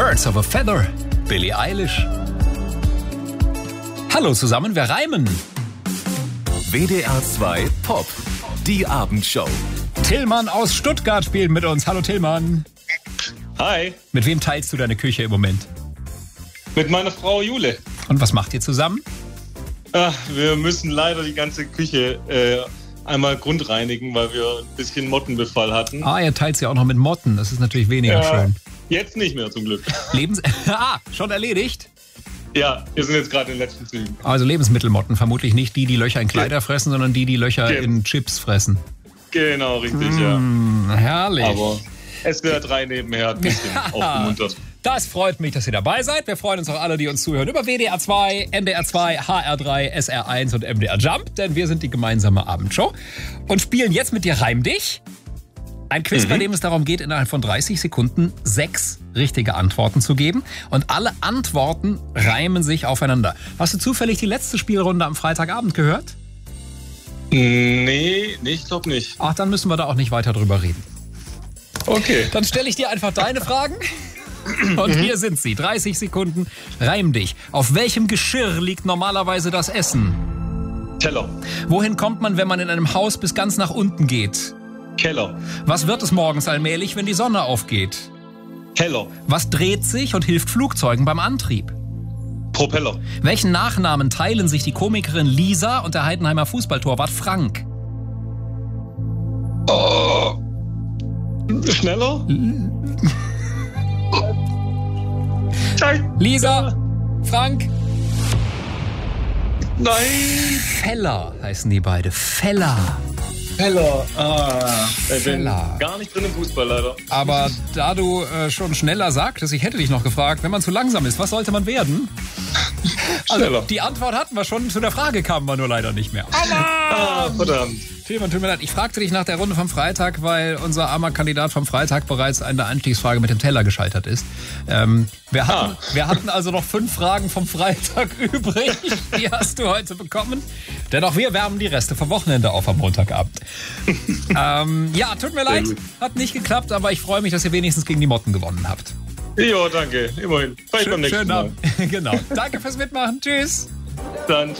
Birds of a Feather, Billie Eilish. Hallo zusammen, wir reimen. WDR 2 Pop, die Abendshow. Tillmann aus Stuttgart spielt mit uns. Hallo Tillmann. Hi. Mit wem teilst du deine Küche im Moment? Mit meiner Frau Jule. Und was macht ihr zusammen? Wir müssen leider die ganze Küche einmal grundreinigen, weil wir ein bisschen Mottenbefall hatten. Ihr teilt sie auch noch mit Motten. Das ist natürlich weniger schön. Jetzt nicht mehr zum Glück. Schon erledigt? Ja, wir sind jetzt gerade in den letzten Zügen. Also Lebensmittelmotten, vermutlich nicht die Löcher in Kleider fressen, sondern die Löcher in Chips fressen. Genau, richtig, ja. Herrlich. Aber SWR 3 nebenher hat ein bisschen aufgemuntert. Das freut mich, dass ihr dabei seid. Wir freuen uns auch alle, die uns zuhören über WDR 2, NDR 2, HR3, SR1 und MDR Jump, denn wir sind die gemeinsame Abendshow und spielen jetzt mit dir Reim dich. Ein Quiz, bei dem es darum geht, innerhalb von 30 Sekunden 6 richtige Antworten zu geben. Und alle Antworten reimen sich aufeinander. Hast du zufällig die letzte Spielrunde am Freitagabend gehört? Nee, ich glaube nicht. Ach, dann müssen wir da auch nicht weiter drüber reden. Okay. Dann stelle ich dir einfach deine Fragen. Und hier sind sie. 30 Sekunden. Reim dich. Auf welchem Geschirr liegt normalerweise das Essen? Teller. Wohin kommt man, wenn man in einem Haus bis ganz nach unten geht? Keller. Was wird es morgens allmählich, wenn die Sonne aufgeht? Heller. Was dreht sich und hilft Flugzeugen beim Antrieb? Propeller. Welchen Nachnamen teilen sich die Komikerin Lisa und der Heidenheimer Fußballtorwart Frank? Schneller? Lisa, Frank. Nein. Feller heißen die beide. Feller. Heller. Ich bin Feller. gar nicht drin im Fußball, leider. Aber da du schon schneller sagtest, ich hätte dich noch gefragt, wenn man zu langsam ist, was sollte man werden? Schneller. Die Antwort hatten wir schon, zu der Frage kamen wir nur leider nicht mehr. Verdammt. Tillmann, tut mir leid. Ich fragte dich nach der Runde vom Freitag, weil unser armer Kandidat vom Freitag bereits an der Einstiegsfrage mit dem Teller gescheitert ist. Wir hatten also noch 5 Fragen vom Freitag übrig. Die hast du heute bekommen. Denn auch wir wärmen die Reste vom Wochenende auf am Montagabend. Tut mir leid. Hat nicht geklappt, aber ich freue mich, dass ihr wenigstens gegen die Motten gewonnen habt. Ja, danke. Immerhin. Vielleicht beim nächsten Mal. Genau. Danke fürs Mitmachen. Tschüss. Dann.